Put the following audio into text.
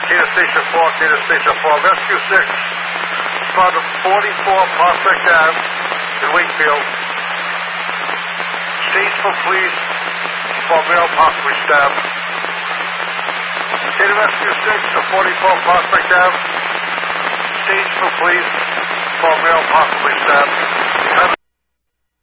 Data Station 4, Data Station 4. Rescue 6, found 44 Prospect Ave in Wakefield. Stage for police for male possibly stabbed. Data Rescue 6 to 44 Prospect Ave. Stage for police for male possibly stabbed.